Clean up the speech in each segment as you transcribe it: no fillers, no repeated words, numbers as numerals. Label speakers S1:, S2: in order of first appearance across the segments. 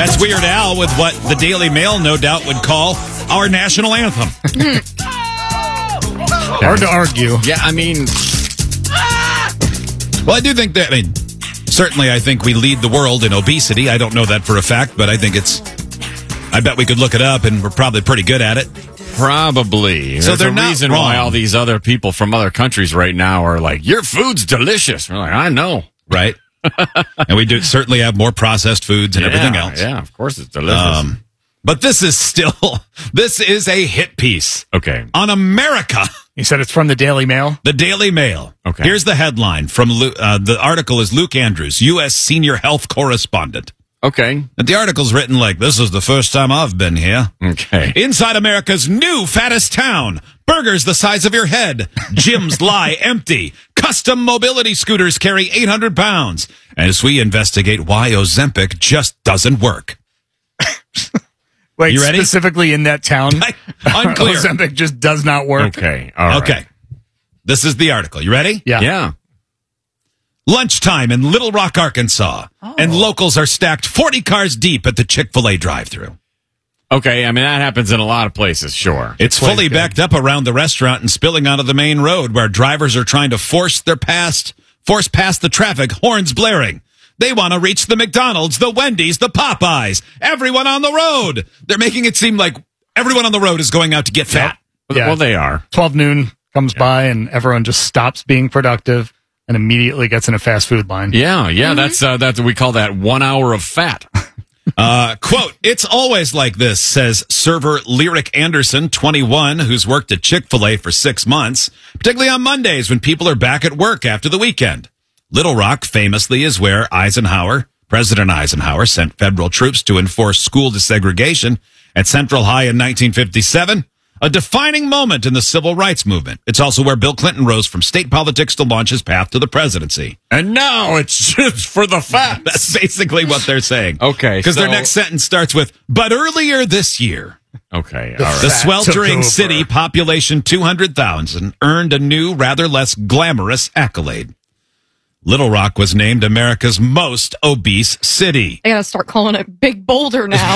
S1: That's Weird Al with what the Daily Mail no doubt would call our national anthem.
S2: Hard to argue.
S3: Yeah, I mean...
S1: Well, I do think that, certainly I think we lead the world in obesity. I don't know that for a fact, but I think I bet we could look it up, and we're probably pretty good at it.
S3: Probably.
S1: So
S3: There's
S1: they're
S3: a
S1: not
S3: reason
S1: wrong.
S3: why all these other people from other countries right now are like, your food's delicious. We're like, I know.
S1: Right? And we do certainly have more processed foods and everything else.
S3: Yeah, of course it's delicious.
S1: But this is a hit piece.
S3: Okay.
S1: On America.
S2: You said it's from the Daily Mail?
S1: The Daily Mail.
S3: Okay.
S1: Here's the headline from the article is Luke Andrews, U.S. senior health correspondent.
S3: Okay.
S1: And the article's written like, this is the first time I've been here.
S3: Okay.
S1: Inside America's new fattest town. Burgers the size of your head. Gyms lie empty. Custom mobility scooters carry 800 pounds. As we investigate why Ozempic just doesn't work.
S2: Wait,
S1: You ready?
S2: specifically in that town?
S1: Unclear.
S2: Ozempic just does not work.
S3: Okay. All right.
S1: Okay. This is the article. You ready?
S2: Yeah.
S3: Yeah.
S1: Lunchtime in Little Rock, Arkansas. And locals are stacked 40 cars deep at the Chick-fil-A drive-thru.
S3: Okay. I mean, that happens in a lot of places, sure.
S1: It's fully backed up around the restaurant and spilling onto the main road where drivers are trying to force past the traffic, horns blaring. They want to reach the McDonald's, the Wendy's, the Popeyes, everyone on the road. They're making it seem like everyone on the road is going out to get fat.
S2: Yeah.
S3: Well, they are.
S2: 12 noon comes by and everyone just stops being productive and immediately gets in a fast food line.
S3: Yeah. Yeah. That's we call that 1 hour of fat.
S1: Quote, it's always like this, says server Lyric Anderson, 21, who's worked at Chick-fil-A for 6 months, particularly on Mondays when people are back at work after the weekend. Little Rock famously is where President Eisenhower sent federal troops to enforce school desegregation at Central High in 1957, a defining moment in the civil rights movement. It's also where Bill Clinton rose from state politics to launch his path to the presidency.
S3: And now it's just for the fat.
S1: That's basically what they're saying.
S3: Okay,
S1: Because their
S3: so-
S1: next sentence starts with, but earlier this year.
S3: Okay. All right.
S1: The
S2: Fat
S1: sweltering
S2: took over.
S1: city, population 200,000, earned a new, rather less glamorous accolade. Little Rock was named America's most obese city.
S4: I gotta start calling it Big Boulder now.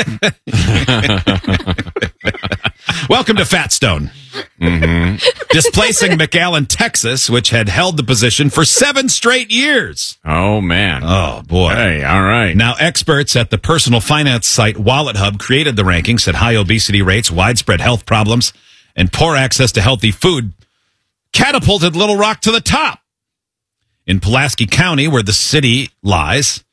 S1: Welcome to Fatstone. Displacing McAllen, Texas, which had held the position for 7 straight years.
S3: Oh, man.
S1: Oh, boy.
S3: Hey, all right.
S1: Now, experts at the personal finance site Wallet Hub created the rankings, said high obesity rates, widespread health problems, and poor access to healthy food catapulted Little Rock to the top. In Pulaski County, where the city lies,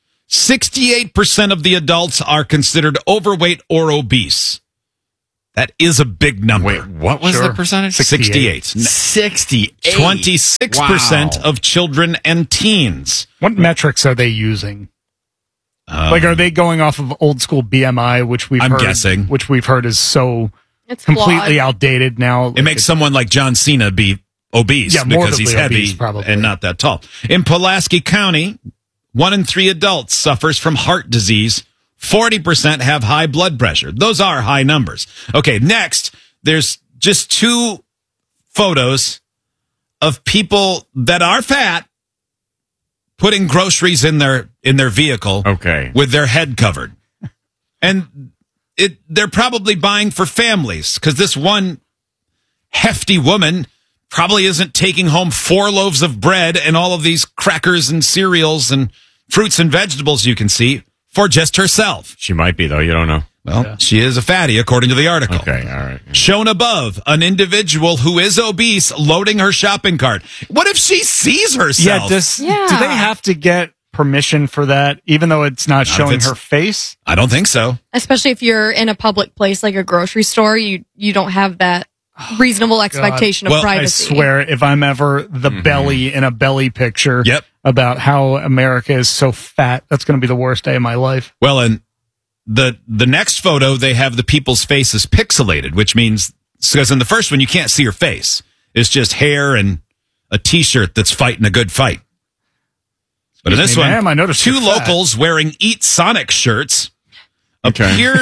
S1: 68% of the adults are considered overweight or obese. That is a big number.
S3: Wait, what was the percentage?
S1: 68.
S3: 68.
S1: 26%
S3: Wow.
S1: of children and teens.
S2: What metrics are they using? Like, are they going off of old school BMI, which
S1: I'm guessing.
S2: which we've heard is so
S4: It's
S2: completely
S4: flawed.
S2: outdated now?
S1: It makes someone like John Cena be obese
S2: Yeah,
S1: because he's
S2: morbidly
S1: heavy
S2: obese, probably.
S1: and not that tall. In Pulaski County, 1 in 3 adults suffers from heart disease. 40% have high blood pressure. Those are high numbers. Okay, next, there's just 2 photos of people that are fat putting groceries in their vehicle
S3: Okay.
S1: with their head covered. And they're probably buying for families because this one hefty woman probably isn't taking home 4 loaves of bread and all of these crackers and cereals and fruits and vegetables you can see for just herself.
S3: She might be, though. You don't know.
S1: Well, she is a fatty, according to the article.
S3: Okay, all right.
S1: Shown above, an individual who is obese loading her shopping cart. What if she sees herself?
S2: Yeah, do they have to get permission for that, even though it's not
S1: if
S2: showing
S1: it's-
S2: her face?
S1: I don't think so.
S4: Especially if you're in a public place like a grocery store, you don't have that reasonable expectation of
S1: Well, I
S2: I
S4: privacy.
S2: swear, if I'm ever the belly in a belly picture
S1: Yep.
S2: about how America is so fat, that's going to be the worst day of my life.
S1: Well, and the next photo, they have the people's faces pixelated, which means, because in the first one, you can't see her face. It's just hair and a T-shirt that's fighting a good fight. But in this
S2: Excuse me,
S1: one,
S2: ma'am, I noticed
S1: 2
S2: you're fat.
S1: locals wearing Eat Sonic shirts
S3: Okay.
S1: appear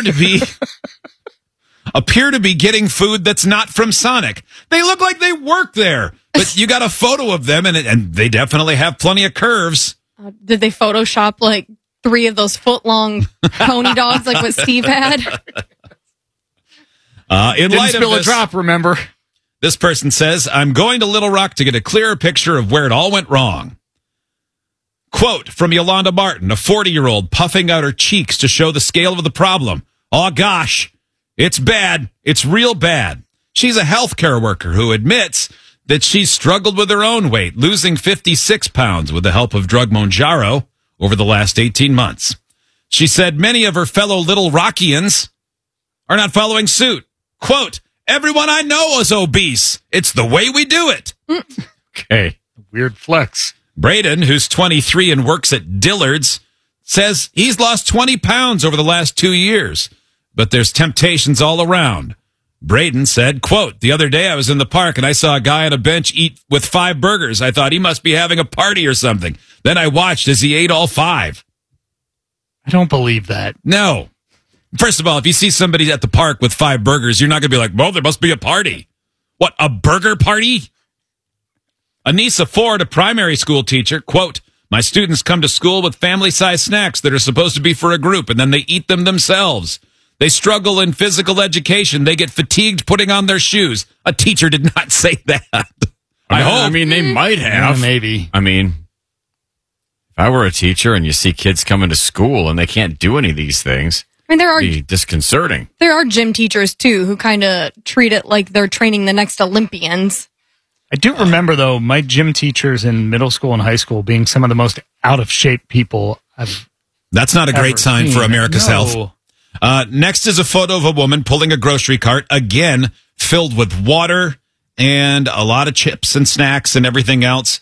S1: to be getting food that's not from Sonic. They look like they work there, but you got a photo of them, and they definitely have plenty of curves.
S4: Did they Photoshop like 3 of those foot-long pony dogs like what Steve had.
S1: In
S2: Didn't
S1: light of
S2: spill a
S1: this,
S2: drop, remember?
S1: this person says, I'm going to Little Rock to get a clearer picture of where it all went wrong. Quote from Yolanda Martin, a 40-year-old puffing out her cheeks to show the scale of the problem. Oh, gosh, it's bad. It's real bad. She's a healthcare worker who admits that she's struggled with her own weight, losing 56 pounds with the help of drug Mounjaro over the last 18 months. She said many of her fellow Little Rockians are not following suit. Quote, everyone I know is obese. It's the way we do it.
S3: Okay.
S2: Weird flex.
S1: Braden, who's 23 and works at Dillard's, says he's lost 20 pounds over the last 2 years, but there's temptations all around. Braden said, quote, the other day I was in the park and I saw a guy on a bench eat with 5 burgers. I thought he must be having a party or something. Then I watched as he ate all 5.
S2: I don't believe that.
S1: No. First of all, if you see somebody at the park with 5 burgers, you're not going to be like, well, there must be a party. What, a burger party? Anissa Ford, a primary school teacher, quote, my students come to school with family-sized snacks that are supposed to be for a group, and then they eat them themselves. They struggle in physical education. They get fatigued putting on their shoes. A teacher did not say that. I hope.
S3: I mean, they might have.
S2: Yeah, maybe.
S3: I mean, if I were a teacher and you see kids coming to school and they can't do any of these things,
S4: I mean,
S3: it'd be disconcerting.
S4: there are gym teachers too who kind of treat it like they're training the next Olympians.
S2: I do remember, though, my gym teachers in middle school and high school being some of the most out-of-shape people I've
S1: That's not a great
S2: ever
S1: sign for
S2: seen.
S1: America's
S2: No.
S1: health. Next is a photo of a woman pulling a grocery cart, again, filled with water and a lot of chips and snacks and everything else.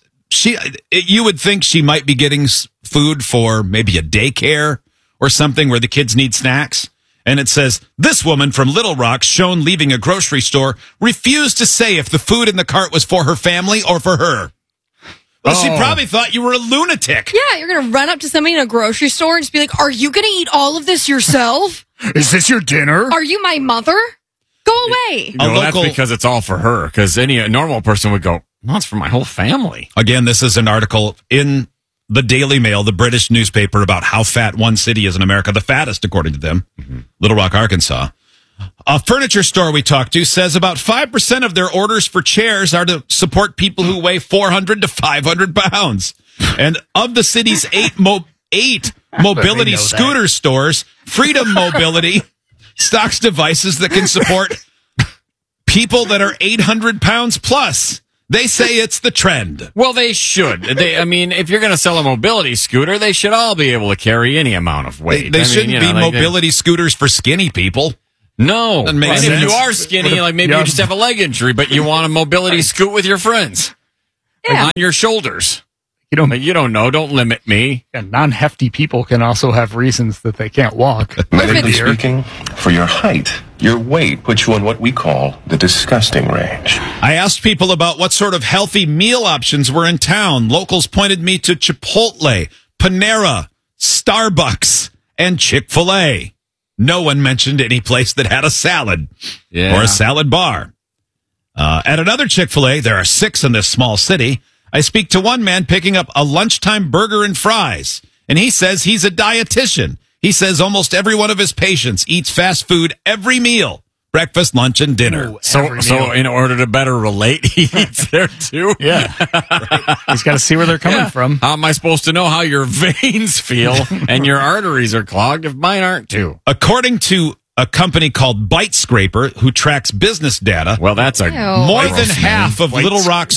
S1: You would think she might be getting food for maybe a daycare or something where the kids need snacks. And it says, this woman from Little Rock, shown leaving a grocery store, refused to say if the food in the cart was for her family or for her. Well, she probably thought you were a lunatic.
S4: Yeah, you're going to run up to somebody in a grocery store and just be like, are you going to eat all of this yourself?
S2: Is this your dinner?
S4: Are you my mother? Go away.
S3: Well,
S1: local-
S3: that's because it's all for her. Because any normal person would go, no, it's for my whole family.
S1: Again, this is an article in the Daily Mail, the British newspaper, about how fat one city is in America, the fattest, according to them, Little Rock, Arkansas. A furniture store we talked to says about 5% of their orders for chairs are to support people who weigh 400 to 500 pounds. And of the city's eight mobility
S2: know
S1: scooter stores, Freedom Mobility stocks devices that can support people that are 800 pounds plus. They say it's the trend.
S3: Well, they should. I mean, if you're going to sell a mobility scooter, they should all be able to carry any amount of weight.
S1: They
S3: I mean,
S1: shouldn't
S3: you
S1: be
S3: know,
S1: mobility scooters for skinny people.
S3: No.
S1: Doesn't make
S3: And
S1: sense.
S3: if you are skinny, like maybe you just have a leg injury, but you want a mobility scoot with your friends.
S4: Yeah.
S3: On your shoulders.
S2: You don't,
S3: You don't know. Don't limit me.
S2: and non-hefty people can also have reasons that they can't walk.
S5: Medically speaking, for your height, your weight puts you in what we call the disgusting range.
S1: I asked people about what sort of healthy meal options were in town. Locals pointed me to Chipotle, Panera, Starbucks, and Chick-fil-A. No one mentioned any place that had a salad or a salad bar. At another Chick-fil-A, there are 6 in this small city. I speak to one man picking up a lunchtime burger and fries, and he says he's a dietitian. He says almost every one of his patients eats fast food every meal, breakfast, lunch, and dinner.
S3: So
S2: meal.
S3: in order to better relate, he eats there too.
S2: Yeah. He's got to see where they're coming from.
S3: How am I supposed to know how your veins feel and your arteries are clogged if mine aren't too?
S1: According to a company called Bite Scraper, who tracks business data,
S3: Well, that's a
S4: Ew.
S1: more
S3: gross
S1: than
S3: name.
S1: half of
S2: Bite
S1: Little Rock's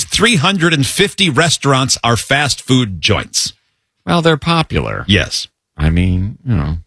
S1: 350 restaurants are fast food joints.
S3: Well, they're popular.
S1: Yes.
S3: I mean, you know.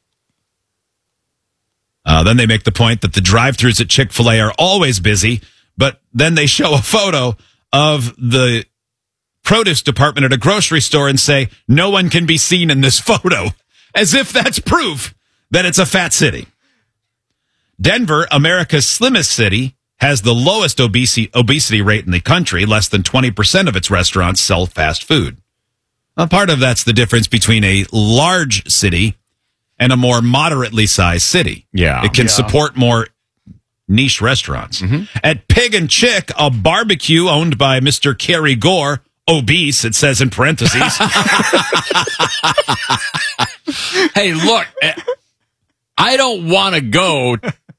S1: Then they make the point that the drive-thrus at Chick-fil-A are always busy, but then they show a photo of the produce department at a grocery store and say, no one can be seen in this photo, as if that's proof that it's a fat city. Denver, America's slimmest city, has the lowest obesity rate in the country. Less than 20% of its restaurants sell fast food. Now, part of that's the difference between a large city and a more moderately sized city.
S3: Yeah.
S1: It can support more niche restaurants. At Pig and Chick, a barbecue owned by Mr. Kerry Gore, obese, it says in parentheses.
S3: Hey, look, I don't want to go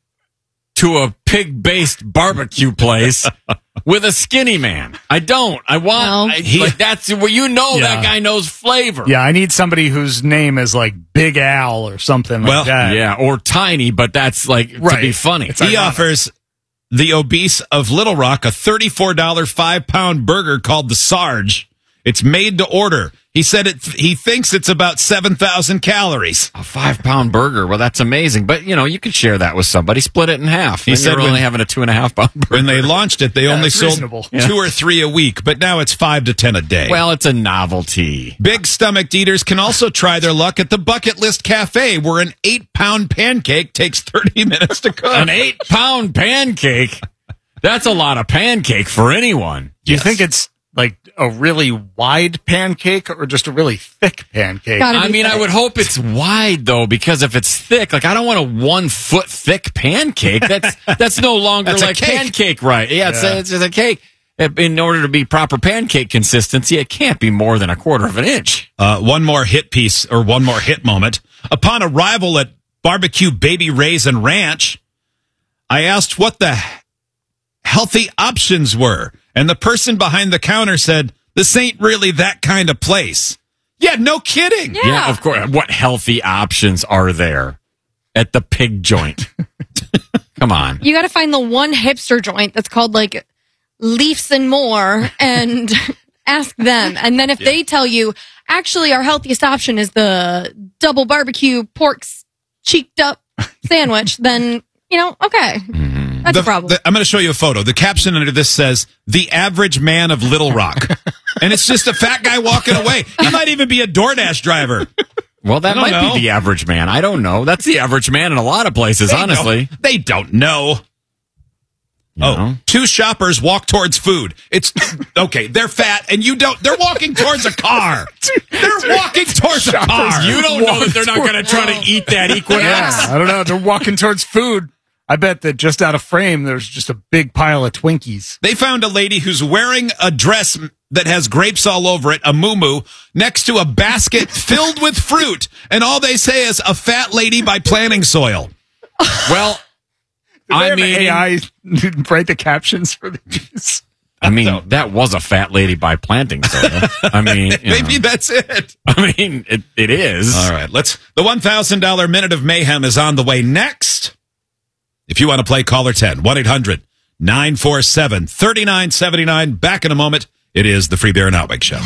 S3: to a pig-based barbecue place with a skinny man. I don't. I want, that's where that guy knows flavor.
S2: Yeah, I need somebody whose name is like Big Al or something like that.
S3: Yeah, or Tiny, but that's like to be funny.
S1: He offers the obese of Little Rock a $34 5-pound burger called the Sarge. It's made to order. He said he thinks it's about 7,000 calories.
S3: A 5-pound burger. Well, that's amazing. But, you could share that with somebody. Split it in half. He said only having a 2.5-pound burger.
S1: When they launched it, they only sold 2 or 3 a week, but now it's 5 to 10 a day.
S3: Well, it's a novelty.
S1: Big stomach eaters can also try their luck at the Bucket List Cafe, where an 8-pound pancake takes 30 minutes to cook.
S3: An 8-pound pancake? That's a lot of pancake for anyone.
S2: Do you think it's like a really wide pancake or just a really thick pancake?
S4: I
S3: would hope it's wide though, because if it's thick, like I don't want a 1 foot thick pancake. That's no longer like pancake, right? Yeah, it's a cake. In order to be proper pancake consistency, it can't be more than 1/4 inch.
S1: One more hit piece or one more hit moment. Upon arrival at Barbecue Baby Raisin Ranch, I asked what the healthy options were. And the person behind the counter said, "This ain't really that kind of place." Yeah, no kidding.
S3: Yeah, of course. What healthy options are there at the pig joint? Come on.
S4: You got to find the one hipster joint that's called like Leafs and More and ask them. And then if they tell you, actually, our healthiest option is the double barbecue pork cheeked up sandwich, then, okay. That's a problem.
S1: I'm going to show you a photo. The caption under this says, "The average man of Little Rock." And it's just a fat guy walking away. He might even be a DoorDash driver.
S3: Well, that might be the average man. I don't know. That's the average man in a lot of places, honestly.
S1: They don't know. Two shoppers walk towards food. It's okay. They're fat, and you don't. They're walking towards a car. They're walking towards a car.
S3: You don't know that they're not going to try to eat that Equinox.
S2: Yeah, I don't know. They're walking towards food. I bet that just out of frame, there's just a big pile of Twinkies.
S1: They found a lady who's wearing a dress that has grapes all over it, a muumuu, next to a basket filled with fruit, and all they say is "a fat lady by planting soil."
S3: Well,
S2: AI write the captions for these.
S3: That was a fat lady by planting soil.
S1: Maybe that's it.
S3: It is.
S1: All right, the $1,000 Minute of Mayhem is on the way next. If you want to play, caller 10, 1-800-947-3979. Back in a moment. It is the Free Beer and Outwig Show.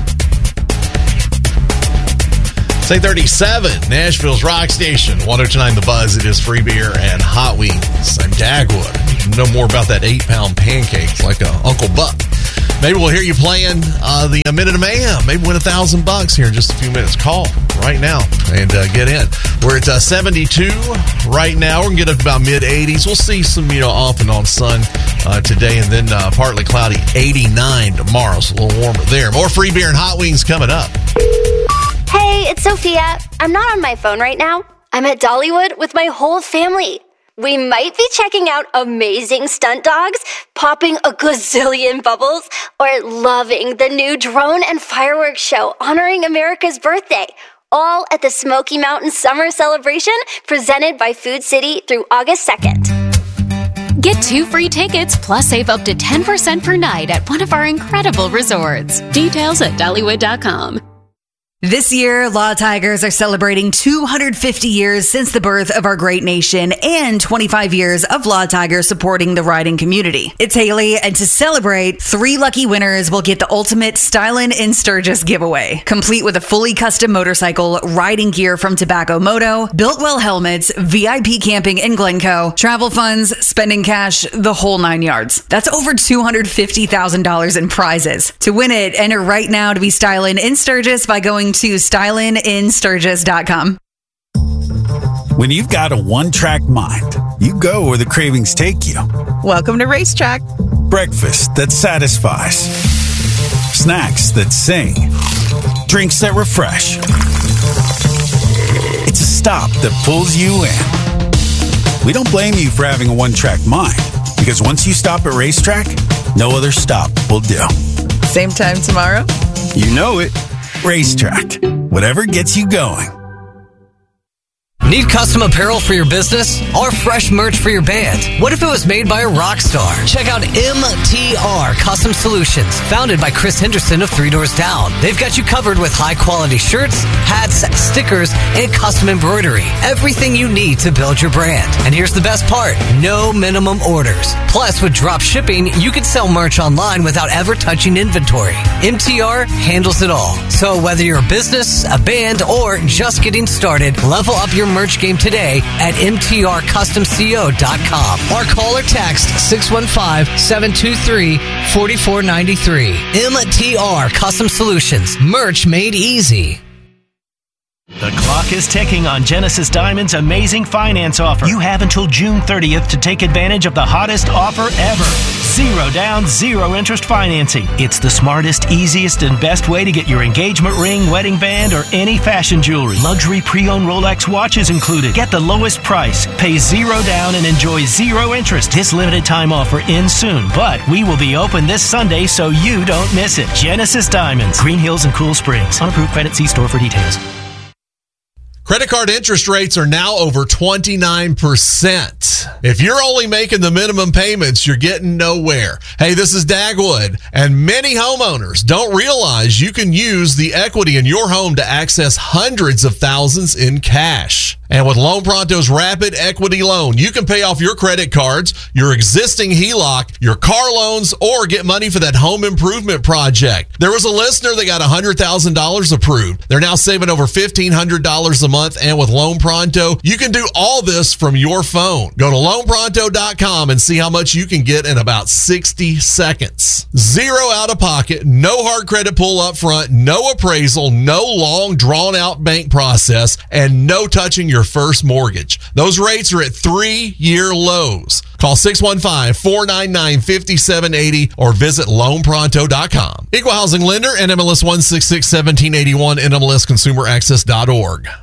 S6: Say 37, Nashville's Rock Station, 102.9 The Buzz. It is Free Beer and Hot Wings. I'm Dagwood. You know more about that 8-pound pancake like Uncle Buck. Maybe we'll hear you playing the Minute of Mayhem. Maybe win $1,000 here in just a few minutes. Call right now and get in. We're at 72 right now. We're going to get up to about mid-80s. We'll see some off and on sun today, and then partly cloudy, 89 tomorrow. So a little warmer there. More Free Beer and Hot Wings coming up.
S7: Hey, it's Sophia. I'm not on my phone right now. I'm at Dollywood with my whole family. We might be checking out amazing stunt dogs, popping a gazillion bubbles, or loving the new drone and fireworks show honoring America's birthday. All at the Smoky Mountain Summer Celebration, presented by Food City through August 2nd.
S8: Get 2 free tickets, plus save up to 10% per night at one of our incredible resorts. Details at Dollywood.com.
S9: This year, Law Tigers are celebrating 250 years since the birth of our great nation and 25 years of Law Tigers supporting the riding community. It's Haley, and to celebrate, 3 lucky winners will get the ultimate Stylin' in Sturgis giveaway, complete with a fully custom motorcycle, riding gear from Tobacco Moto, Builtwell helmets, VIP camping in Glencoe, travel funds, spending cash, the whole 9 yards. That's over $250,000 in prizes. To win it, enter right now to be Stylin' in Sturgis by going to stylininSturgis.com.
S10: When you've got a one-track mind, you go where the cravings take you.
S11: Welcome to Racetrack.
S10: Breakfast that satisfies. Snacks that sing. Drinks that refresh. It's a stop that pulls you in. We don't blame you for having a one-track mind, because once you stop at Racetrack, no other stop will do.
S9: Same time tomorrow?
S10: You know it. Racetrack. Whatever gets you going.
S11: Need custom apparel for your business or fresh merch for your band? What if it was made by a rock star? Check out MTR Custom Solutions, founded by Chris Henderson of Three Doors Down. They've got you covered with high-quality shirts, hats, stickers, and custom embroidery. Everything you need to build your brand. And here's the best part. No minimum orders. Plus, with drop shipping, you can sell merch online without ever touching inventory. MTR handles it all. So whether you're a business, a band, or just getting started, level up your merch game today at mtrcustomco.com or call or text 615-723-4493. MTR Custom Solutions. Merch made easy.
S12: The clock is ticking on Genesis Diamond's amazing finance offer. You have until June 30th to take advantage of the hottest offer ever. 0 down, 0 interest financing. It's the smartest, easiest, and best way to get your engagement ring, wedding band, or any fashion jewelry. Luxury pre-owned Rolex watches included. Get the lowest price, pay 0 down, and enjoy 0 interest. This limited time offer ends soon, but we will be open this Sunday so you don't miss it. Genesis Diamonds, Green Hills and Cool Springs. On approved credit, see store for details.
S6: Credit card interest rates are now over 29%. If you're only making the minimum payments, you're getting nowhere. Hey, this is Dagwood, and many homeowners don't realize you can use the equity in your home to access hundreds of thousands in cash. And with Loan Pronto's Rapid Equity Loan, you can pay off your credit cards, your existing HELOC, your car loans, or get money for that home improvement project. There was a listener that got $100,000 approved. They're now saving over $1,500 a month, and with Loan Pronto, you can do all this from your phone. Go to loanpronto.com and see how much you can get in about 60 seconds. 0 out of pocket, no hard credit pull up front, no appraisal, no long drawn-out bank process, and no touching your first mortgage. Those rates are at 3-year lows. Call 615-499-5780 or visit loanpronto.com. Equal housing lender, NMLS 1661781, NMLSconsumeraccess.org.